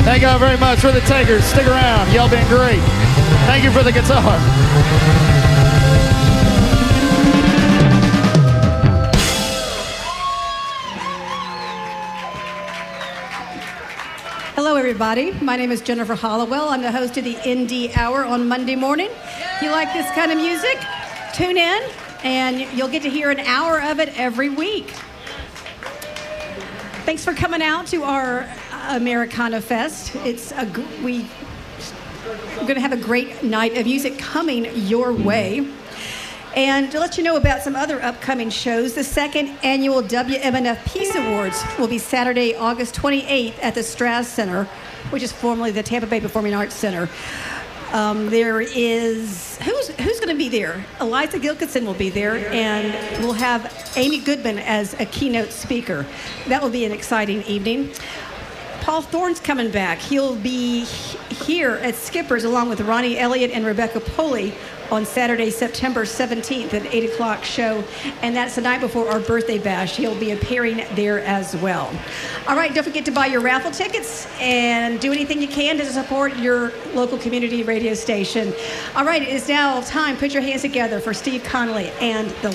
Thank y'all very much for the takers. Stick around. Y'all been great. Thank you for the guitar. Hello, everybody. My name is Jennifer Hollowell. I'm the host of the Indie Hour on Monday morning. If you like this kind of music, tune in, and you'll get to hear an hour of it every week. Thanks for coming out to our Americana Fest. We're going to have a great night of music coming your way. And to let you know about some other upcoming shows, the second annual WMNF Peace Awards will be Saturday, August 28th at the Strass Center, which is formerly the Tampa Bay Performing Arts Center. There is, who's going to be there? Eliza Gilkison will be there, and we'll have Amy Goodman as a keynote speaker. That will be an exciting evening. Paul Thorne's coming back. He'll be here at Skipper's along with Ronnie Elliott and Rebecca Pulley on Saturday, September 17th at 8 o'clock show. And that's the night before our birthday bash. He'll be appearing there as well. All right, don't forget to buy your raffle tickets and do anything you can to support your local community radio station. All right, it is now time. Put your hands together for Steve Connolly and the